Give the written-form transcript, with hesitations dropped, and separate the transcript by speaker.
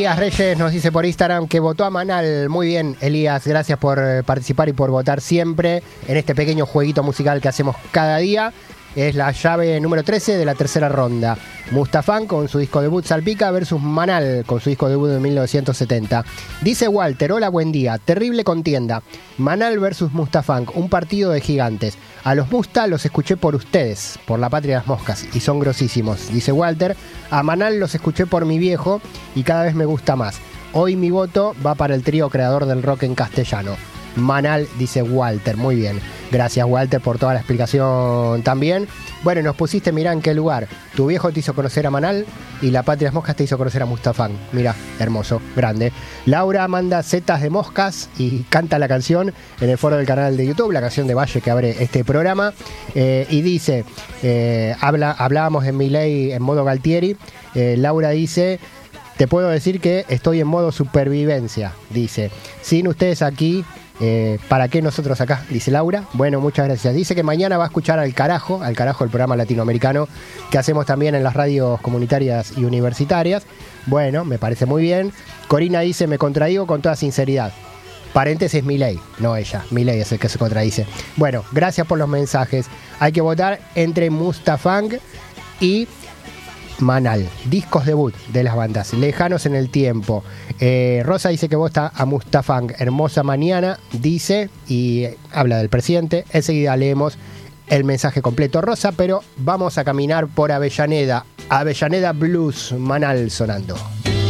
Speaker 1: Elías Reyes nos dice por Instagram que votó a Manal. Muy bien, Elías, gracias por participar y por votar siempre en este pequeño jueguito musical que hacemos cada día. Es la llave número 13 de la tercera ronda. Mustafán con su disco debut Salpica versus Manal con su disco debut de 1970. Dice Walter, hola, buen día. Terrible contienda. Manal versus Mustafán, un partido de gigantes. A los Musta los escuché por ustedes, por la patria de las moscas, y son grosísimos. Dice Walter, a Manal los escuché por mi viejo y cada vez me gusta más. Hoy mi voto va para el trío creador del rock en castellano. Manal, dice Walter. Muy bien. Gracias, Walter, por toda la explicación también. Bueno, nos pusiste, mirá en qué lugar. Tu viejo te hizo conocer a Manal y la patria de las moscas te hizo conocer a Mustafán. Mirá, hermoso, grande. Laura manda setas de moscas y canta la canción en el foro del canal de YouTube, la canción de Valle que abre este programa. Y dice, hablábamos en Milei en modo Galtieri. Laura dice... Te puedo decir que estoy en modo supervivencia, dice. Sin ustedes aquí, ¿para qué nosotros acá? Dice Laura. Bueno, muchas gracias. Dice que mañana va a escuchar al carajo el programa latinoamericano que hacemos también en las radios comunitarias y universitarias. Bueno, me parece muy bien. Corina dice, me contradigo con toda sinceridad. Paréntesis, Milei, no ella. Milei es el que se contradice. Bueno, gracias por los mensajes. Hay que votar entre Mustafán y... Manal, discos debut de las bandas, lejanos en el tiempo. Rosa dice que vota a Mustafán, hermosa mañana, dice, y habla del presidente. Enseguida leemos el mensaje completo, Rosa, pero vamos a caminar por Avellaneda. Avellaneda Blues, Manal sonando.